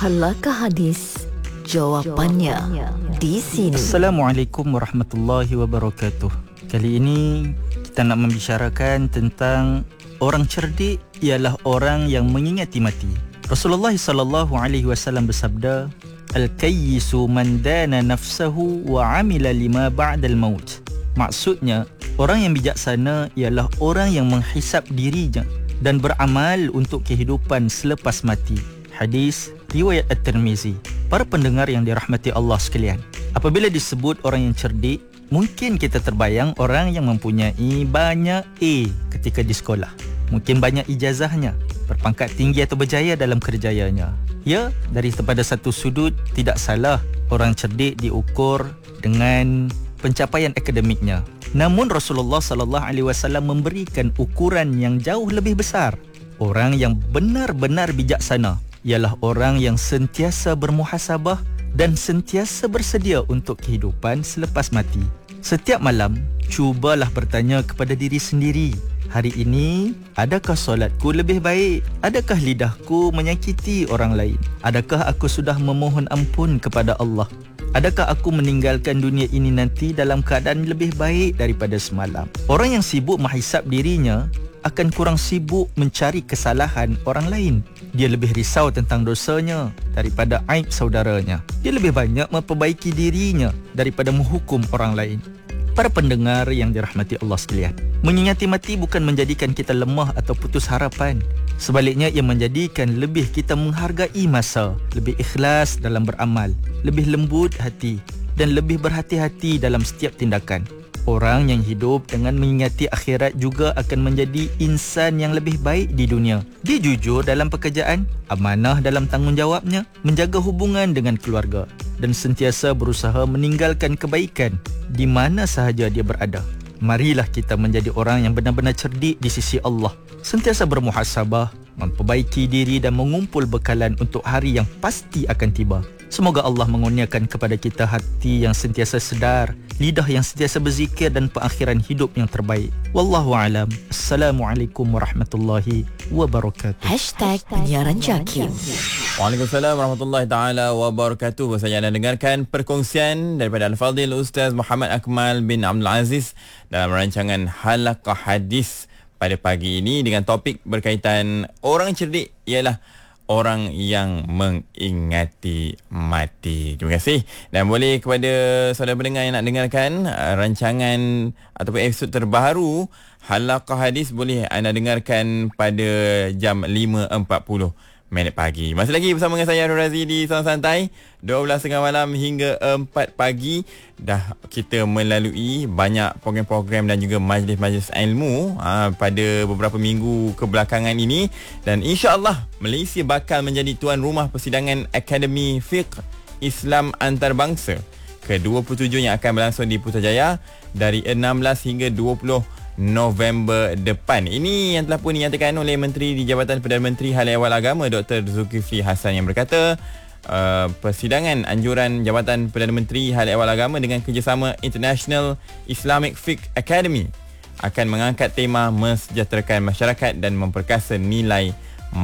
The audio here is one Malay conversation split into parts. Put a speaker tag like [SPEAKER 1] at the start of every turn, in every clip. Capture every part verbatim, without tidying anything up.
[SPEAKER 1] Halakah hadis? Jawapannya di sini.
[SPEAKER 2] Assalamualaikum warahmatullahi wabarakatuh. Kali ini kita nak membicarakan tentang orang cerdik ialah orang yang mengingati mati. Rasulullah sallallahu alaihi wasallam bersabda, "Al-kayyisu man dana nafsahu wa amila lima ba'dal maut." Maksudnya, orang yang bijaksana ialah orang yang menghisap dirinya dan beramal untuk kehidupan selepas mati. Hadis riwayat At-Tirmizi. Para pendengar yang dirahmati Allah sekalian, apabila disebut orang yang cerdik, mungkin kita terbayang orang yang mempunyai banyak A ketika di sekolah. Mungkin banyak ijazahnya, berpangkat tinggi atau berjaya dalam kerjayanya. Ya, dari daripada satu sudut tidak salah orang cerdik diukur dengan pencapaian akademiknya. Namun Rasulullah sallallahu alaihi wasallam memberikan ukuran yang jauh lebih besar. Orang yang benar-benar bijaksana ialah orang yang sentiasa bermuhasabah dan sentiasa bersedia untuk kehidupan selepas mati. Setiap malam, cubalah bertanya kepada diri sendiri, hari ini, adakah solatku lebih baik? Adakah lidahku menyakiti orang lain? Adakah aku sudah memohon ampun kepada Allah? Adakah aku meninggalkan dunia ini nanti dalam keadaan lebih baik daripada semalam? Orang yang sibuk menghisap dirinya akan kurang sibuk mencari kesalahan orang lain. Dia lebih risau tentang dosanya daripada aib saudaranya. Dia lebih banyak memperbaiki dirinya daripada menghukum orang lain. Para pendengar yang dirahmati Allah sekalian, mengingati mati bukan menjadikan kita lemah atau putus harapan. Sebaliknya, ia menjadikan lebih kita menghargai masa, lebih ikhlas dalam beramal, lebih lembut hati dan lebih berhati-hati dalam setiap tindakan. Orang yang hidup dengan mengingati akhirat juga akan menjadi insan yang lebih baik di dunia. Dia jujur dalam pekerjaan, amanah dalam tanggungjawabnya, menjaga hubungan dengan keluarga dan sentiasa berusaha meninggalkan kebaikan di mana sahaja dia berada. Marilah kita menjadi orang yang benar-benar cerdik di sisi Allah, sentiasa bermuhasabah, memperbaiki diri dan mengumpul bekalan untuk hari yang pasti akan tiba. Semoga Allah mengurniakan kepada kita hati yang sentiasa sedar, lidah yang sentiasa berzikir dan perakhiran hidup yang terbaik. Wallahu a'lam. Assalamualaikum warahmatullahi wabarakatuh.
[SPEAKER 1] Hashtag Penyiaran Jakim.
[SPEAKER 3] Waalaikumsalam warahmatullahi taala wabarakatuh. Saya anda dengarkan perkongsian daripada Al-Fadhil Ustaz Muhammad Akmal bin Abdul Aziz dalam rancangan Halaqah Hadis pada pagi ini dengan topik berkaitan orang cerdik ialah orang yang mengingati mati. Terima kasih. Dan boleh kepada saudara pendengar yang nak dengarkan uh, rancangan ataupun episod terbaru Halaqah Hadis, boleh anda dengarkan pada jam lima empat puluh minit pagi. Masih lagi bersama dengan saya Harun Razi di Sound Santai, dua belas tiga puluh malam hingga empat pagi. Dah kita melalui banyak program-program dan juga majlis-majlis ilmu aa, pada beberapa minggu kebelakangan ini, dan insya-Allah Malaysia bakal menjadi tuan rumah persidangan Akademi Fiqh Islam Antarabangsa ke dua puluh tujuh yang akan berlangsung di Putrajaya dari enam belas hingga dua puluh November depan. Ini yang telah pun dinyatakan oleh Menteri di Jabatan Perdana Menteri Hal Ehwal Agama Doktor Zulkifli Hasan, yang berkata uh, persidangan anjuran Jabatan Perdana Menteri Hal Ehwal Agama dengan kerjasama International Islamic Fiqh Academy akan mengangkat tema mensejahterakan masyarakat dan memperkasa nilai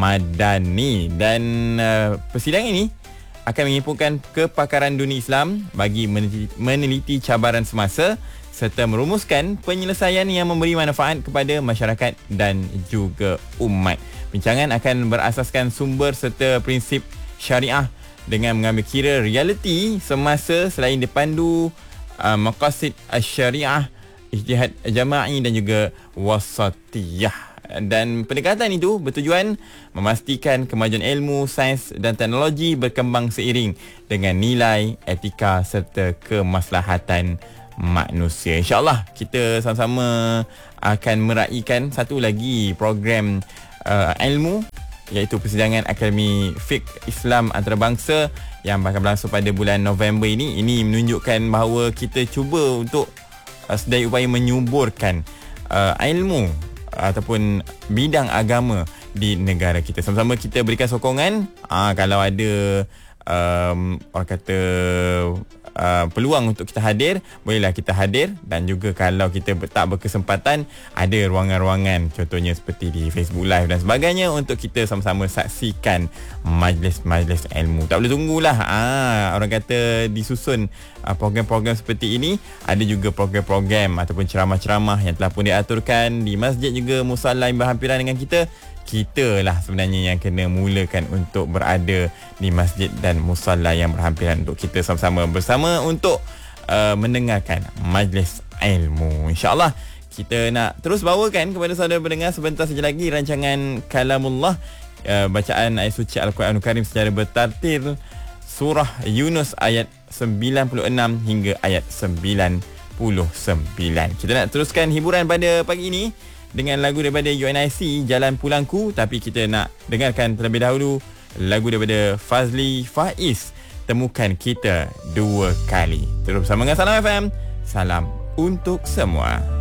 [SPEAKER 3] madani. Dan uh, persidangan ini akan menghimpunkan kepakaran dunia Islam bagi meneliti, meneliti cabaran semasa serta merumuskan penyelesaian yang memberi manfaat kepada masyarakat dan juga umat. Bincangan akan berasaskan sumber serta prinsip syariah dengan mengambil kira realiti semasa selain dipandu uh, maqasid syariah, ijtihad jama'i dan juga wasatiyah. Dan pendekatan itu bertujuan memastikan kemajuan ilmu, sains dan teknologi berkembang seiring dengan nilai, etika serta kemaslahatan manusia. InsyaAllah kita sama-sama akan meraihkan satu lagi program uh, ilmu, iaitu persidangan Akademi Fiqh Islam Antarabangsa yang bakal berlangsung pada bulan November ini. Ini menunjukkan bahawa kita cuba untuk uh, sedaya upaya menyuburkan uh, ilmu ataupun bidang agama di negara kita. Sama-sama kita berikan sokongan. uh, Kalau ada um, orang kata Uh, peluang untuk kita hadir, bolehlah kita hadir. Dan juga kalau kita ber, tak berkesempatan, ada ruangan-ruangan contohnya seperti di Facebook Live dan sebagainya untuk kita sama-sama saksikan majlis-majlis ilmu. Tak boleh tunggulah. Ah, orang kata disusun uh, program-program seperti ini. Ada juga program-program ataupun ceramah-ceramah yang telah pun diaturkan di masjid juga musalla yang berhampiran dengan kita. Kita lah sebenarnya yang kena mulakan untuk berada di masjid dan musalla yang berhampiran untuk kita sama-sama bersama untuk uh, mendengarkan majlis ilmu. InsyaAllah kita nak terus bawakan kepada saudara pendengar sebentar saja lagi rancangan Kalamullah, uh, bacaan ayat suci Al-Quranul Karim secara bertartil, surah Yunus ayat sembilan puluh enam hingga ayat sembilan puluh sembilan. Kita nak teruskan hiburan pada pagi ini dengan lagu daripada U N I C, Jalan Pulangku. Tapi kita nak dengarkan terlebih dahulu lagu daripada Fazli Faiz, Temukan Kita Dua Kali. Terus bersama dengan Salam F M. Salam untuk semua.